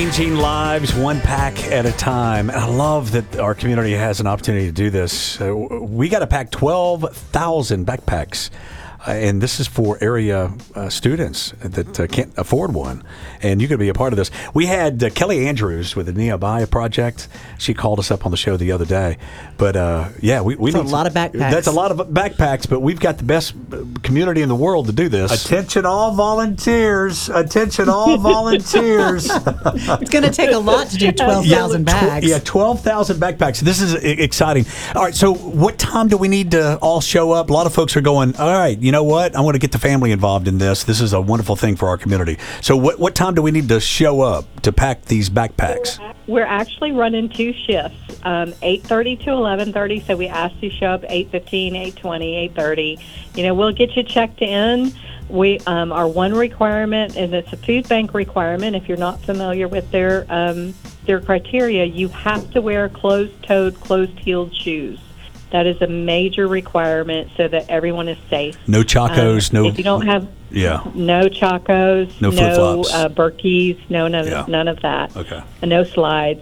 Changing lives one pack at a time. And I love that our community has an opportunity to do this. We got to pack 12,000 backpacks. And this is for area students that can't afford one. And you could be a part of this. We had Kelly Andrews with the Nehemiah Project. She called us up on the show the other day. But, we need a lot of backpacks. That's a lot of backpacks, but we've got the best community in the world to do this. Attention all volunteers. Attention all volunteers. It's going to take a lot to do 12,000 bags. 12,000 backpacks. This is exciting. All right, so what time do we need to all show up? A lot of folks are going, all right, you know what? I want to get the family involved in this. This is a wonderful thing for our community. So what time do we need to show up to pack these backpacks? We're actually running two shifts, 8:30 to 11:30. So we ask you to show up 8:15, 8:20, 8:30. We'll get you checked in. We our one requirement is it's a food bank requirement. If you're not familiar with their criteria, you have to wear closed-toed, closed-heeled shoes. That is a major requirement so that everyone is safe. No Chacos, no. If you don't have, no Chacos, no flip-flops, Berkeys, none of that. Okay. No slides.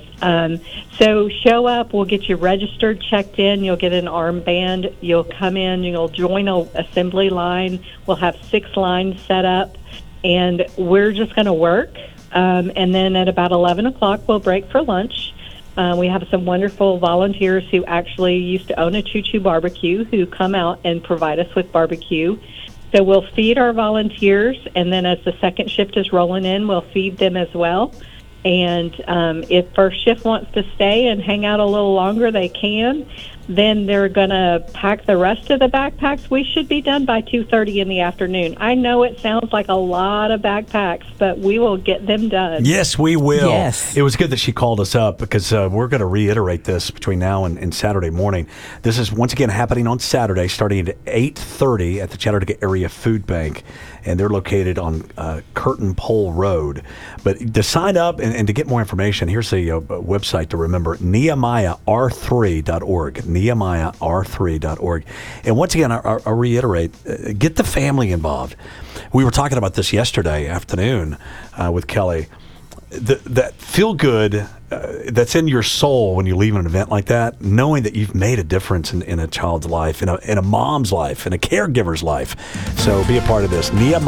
So show up. We'll get you registered, checked in. You'll get an armband. You'll come in. You'll join an assembly line. We'll have 6 lines set up, and we're just going to work. And then at about 11 o'clock, we'll break for lunch. We have some wonderful volunteers who actually used to own a Choo Choo barbecue who come out and provide us with barbecue. So we'll feed our volunteers, and then as the second shift is rolling in, we'll feed them as well. And if first shift wants to stay and hang out a little longer, they can. Then they're going to pack the rest of the backpacks. We should be done by 2:30 in the afternoon. I know it sounds like a lot of backpacks, but we will get them done. Yes, we will. Yes. It was good that she called us up because we're going to reiterate this between now and Saturday morning. This is once again happening on Saturday starting at 8:30 at the Chattanooga Area Food Bank, and they're located on Curtain Pole Road. But to sign up and to get more information, here's the website to remember, NehemiahR3.org. NehemiahR3.org. And once again, I'll reiterate, get the family involved. We were talking about this yesterday afternoon with Kelly. That feel good that's in your soul when you leave an event like that, knowing that you've made a difference in a child's life, in a mom's life, in a caregiver's life. So be a part of this.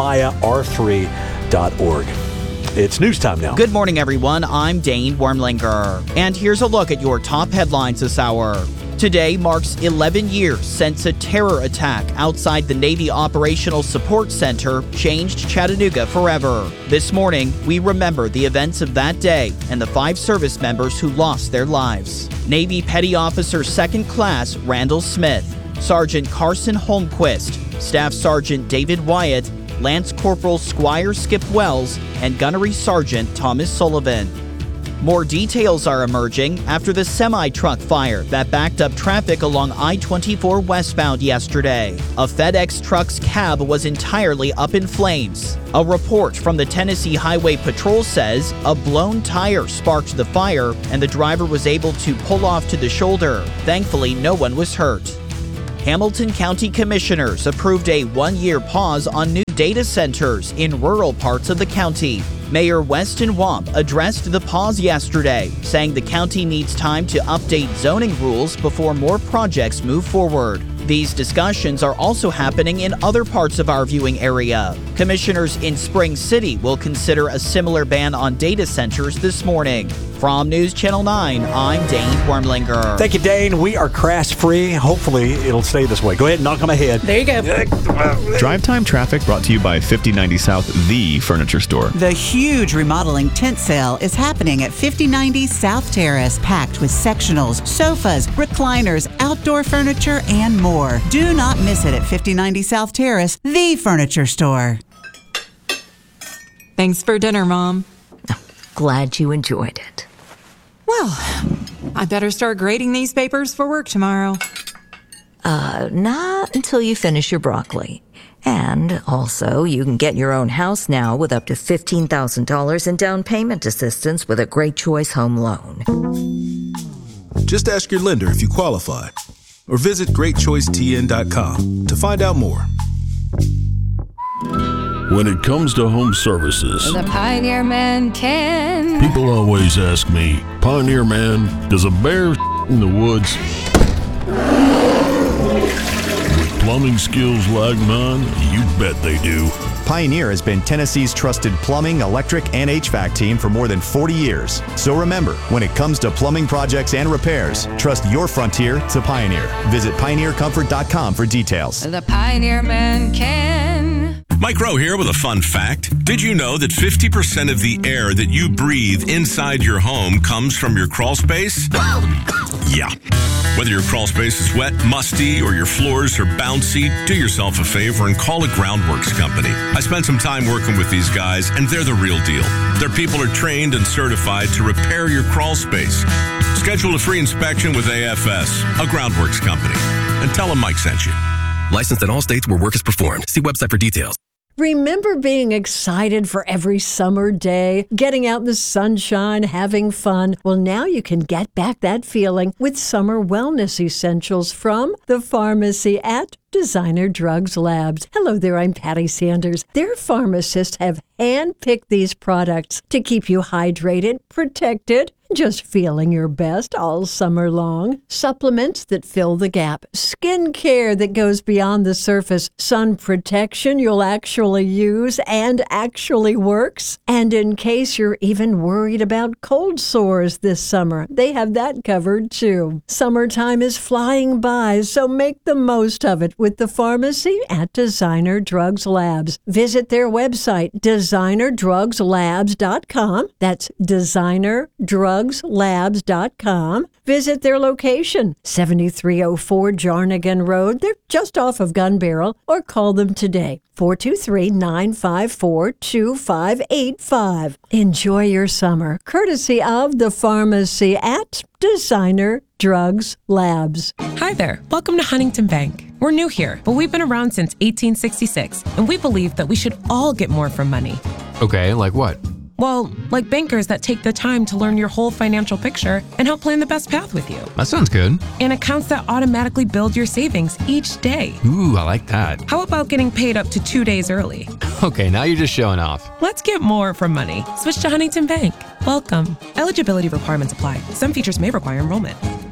NehemiahR3.org. It's news time now. Good morning, everyone. I'm Dane Wormlinger. And here's a look at your top headlines this hour. Today marks 11 years since a terror attack outside the Navy Operational Support Center changed Chattanooga forever. This morning, we remember the events of that day and the 5 service members who lost their lives. Navy Petty Officer 2nd Class Randall Smith, Sergeant Carson Holmquist, Staff Sergeant David Wyatt, Lance Corporal Squire Skip Wells, and Gunnery Sergeant Thomas Sullivan. More details are emerging after the semi-truck fire that backed up traffic along I-24 westbound yesterday. A FedEx truck's cab was entirely up in flames. A report from the Tennessee Highway Patrol says a blown tire sparked the fire and the driver was able to pull off to the shoulder. Thankfully, no one was hurt. Hamilton County Commissioners approved a 1-year pause on new data centers in rural parts of the county. Mayor Weston Wamp addressed the pause yesterday, saying the county needs time to update zoning rules before more projects move forward. These discussions are also happening in other parts of our viewing area. Commissioners in Spring City will consider a similar ban on data centers this morning. From News Channel 9, I'm Dane Wormlinger. Thank you, Dane. We are crash-free. Hopefully, it'll stay this way. Go ahead and knock on my head. There you go. Drive Time Traffic brought to you by 5090 South, the furniture store. The huge remodeling tent sale is happening at 5090 South Terrace, packed with sectionals, sofas, recliners, outdoor furniture, and more. Do not miss it at 5090 South Terrace, the furniture store. Thanks for dinner, Mom. Glad you enjoyed it. Well, I better start grading these papers for work tomorrow. Not until you finish your broccoli. And also, you can get your own house now with up to $15,000 in down payment assistance with a Great Choice Home Loan. Just ask your lender if you qualify, or visit greatchoicetn.com to find out more. When it comes to home services, The Pioneer Man can. people always ask me, Pioneer Man, does a bear in the woods? With plumbing skills like mine, you bet they do. Pioneer has been Tennessee's trusted plumbing, electric, and HVAC team for more than 40 years. So remember, when it comes to plumbing projects and repairs, trust your frontier to Pioneer. Visit pioneercomfort.com for details. The Pioneer Man can. Mike Rowe here with a fun fact. Did you know that 50% of the air that you breathe inside your home comes from your crawl space? Yeah. Whether your crawl space is wet, musty, or your floors are bouncy, do yourself a favor and call a Groundworks company. I spent some time working with these guys, and they're the real deal. Their people are trained and certified to repair your crawl space. Schedule a free inspection with AFS, a Groundworks company, and tell them Mike sent you. Licensed in all states where work is performed. See website for details. Remember being excited for every summer day, getting out in the sunshine, having fun? Well, now you can get back that feeling with summer wellness essentials from the pharmacy at Designer Drugs Labs. Hello there, I'm Patty Sanders. Their pharmacists have handpicked these products to keep you hydrated, protected, just feeling your best all summer long. Supplements that fill the gap, skin care that goes beyond the surface, sun protection you'll actually use and actually works. And in case you're even worried about cold sores this summer, they have that covered too. Summertime is flying by, so make the most of it with the pharmacy at Designer Drugs Labs. Visit their website, designerdrugslabs.com. That's designerdrugslabs.com. Visit their location, 7304 Jarnigan Road. They're just off of Gun Barrel, or call them today, 423-954-2585. Enjoy your summer, courtesy of the pharmacy at Designer Drugs Labs. Hi there. Welcome to Huntington Bank. We're new here, but we've been around since 1866, and we believe that we should all get more from money. Okay, like what? Well, like bankers that take the time to learn your whole financial picture and help plan the best path with you. That sounds good. And accounts that automatically build your savings each day. Ooh, I like that. How about getting paid up to 2 days early? Okay, now you're just showing off. Let's get more from money. Switch to Huntington Bank. Welcome. Eligibility requirements apply. Some features may require enrollment.